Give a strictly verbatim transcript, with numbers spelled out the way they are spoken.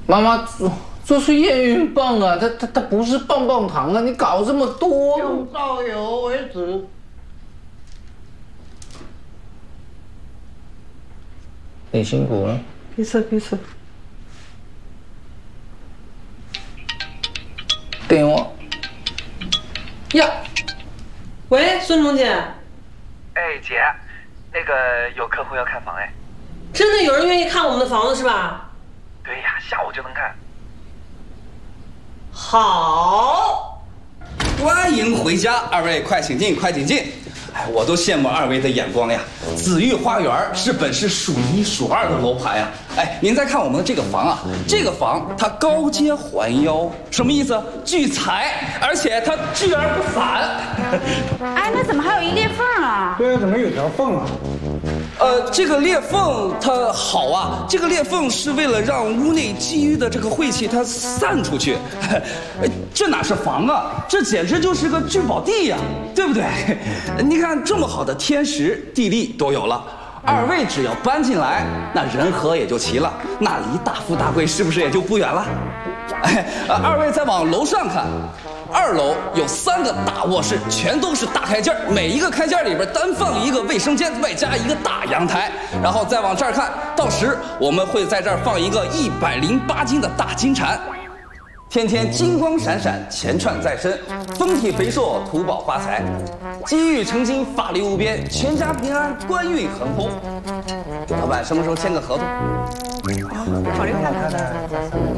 妈妈，这这是验孕棒啊，它它它不是棒棒糖啊！你搞这么多， 用到有为止。 你辛苦了。 别吃，别吃。 电话。呀， 喂，孙总姐。 哎，姐，那个有客户要看房哎。 真的有人愿意看我们的房子是吧？ 对呀，下午就能看。 好， 欢迎回家，二位快请进，快请进。哎，我都羡慕二位的眼光呀！紫玉花园是本市数一数二的楼盘呀。哎，您再看我们的这个房啊，这个房它高阶环腰，什么意思？聚财，而且它聚而不散。 哎，那怎么还有一裂缝啊？ 对啊，怎么有条缝啊？ 呃，这个裂缝它好啊，这个裂缝是为了让屋内积郁的这个晦气它散出去。这哪是房啊，这简直就是个聚宝地呀，对不对？你看这么好的天时地利都有了，二位只要搬进来，那人和也就齐了，那离大富大贵是不是也就不远了？哎，二位再往楼上看。二楼有三个大卧室，全都是大开间，每一个开间里边单放一个卫生间，外加一个大阳台。然后再往这儿看，到时我们会在这儿放一个一百零八斤的大金蝉，天天金光闪闪，钱串在身，丰体肥硕，图保发财，机遇成金，法力无边，全家平安，官运亨通。老板什么时候签个合同？ 考虑看看。